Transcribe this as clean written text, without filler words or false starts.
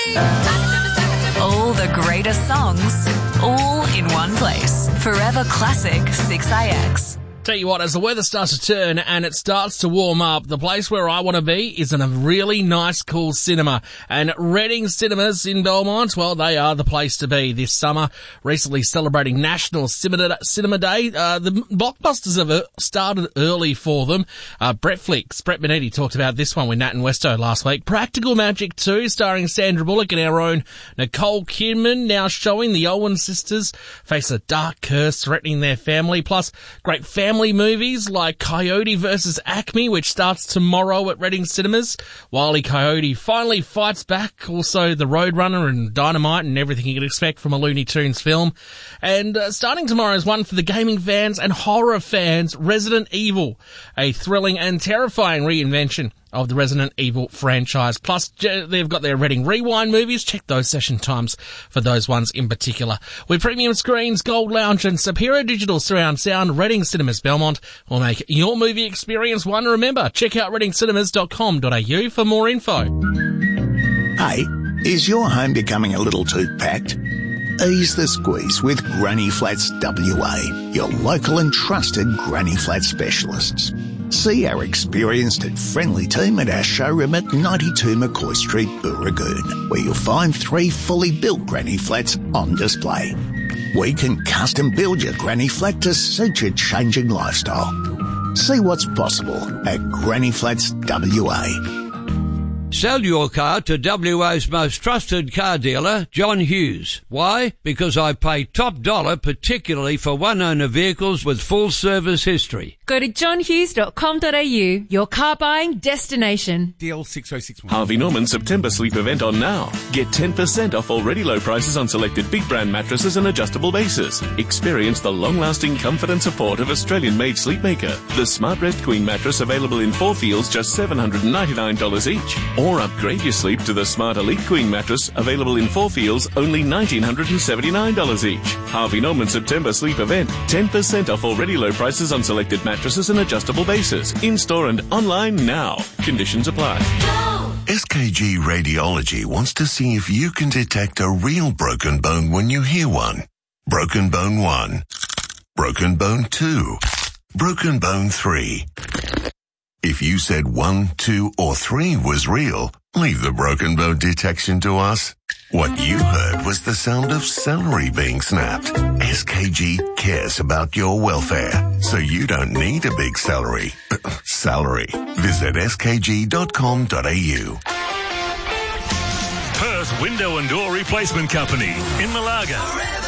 All the greatest songs, all in one place. Forever Classic 6AX. Tell you what, as the weather starts to turn and it starts to warm up, the place where I want to be is in a really nice, cool cinema. And Reading Cinemas in Belmont, well, they are the place to be this summer. Recently celebrating National Cinema Day. The blockbusters have started early for them. Brett Benetti talked about this one with Nat and Westo last week. Practical Magic 2, starring Sandra Bullock and our own Nicole Kidman, now showing the Owen sisters face a dark curse threatening their family. Plus, great family movies like Coyote vs. Acme, which starts tomorrow at Reading Cinemas. Wile E. Coyote finally fights back. Also, The Roadrunner and Dynamite and everything you can expect from a Looney Tunes film. And starting tomorrow is one for the gaming fans and horror fans, Resident Evil, a thrilling and terrifying reinvention of the Resident Evil franchise. Plus, they've got their Reading Rewind movies. Check those session times for those ones in particular. With premium screens, Gold Lounge and Superior Digital Surround Sound, Reading Cinemas Belmont will make your movie experience one to remember. Check out readingcinemas.com.au for more info. Hey, is your home becoming a little too packed? Ease the squeeze with Granny Flats WA, your local and trusted Granny Flat specialists. See our experienced and friendly team at our showroom at 92 McCoy Street, Booragoon, where you'll find 3 fully built Granny Flats on display. We can custom build your Granny Flat to suit your changing lifestyle. See what's possible at Granny Flats WA. Sell your car to WA's most trusted car dealer, John Hughes. Why? Because I pay top dollar, particularly for one-owner vehicles with full service history. Go to johnhughes.com.au, your car buying destination. DL 6061. Harvey Norman September sleep event on now. Get 10% off already low prices on selected big brand mattresses and adjustable bases. Experience the long-lasting comfort and support of Australian-made Sleepmaker. The Smart Rest Queen mattress available in 4 fields, just $799 each. Or upgrade your sleep to the Smart Elite Queen mattress, available in 4 fields, only $1,979 each. Harvey Norman September sleep event. 10% off already low prices on selected mattresses and adjustable bases. In-store and online now. Conditions apply. SKG Radiology wants to see if you can detect a real broken bone when you hear one. Broken bone 1. Broken bone 2. Broken bone 3. If you said 1, 2, or 3 was real, leave the broken bone detection to us. What you heard was the sound of celery being snapped. SKG cares about your welfare, so you don't need a big salary. Visit skg.com.au. Perth Window and Door Replacement Company in Malaga.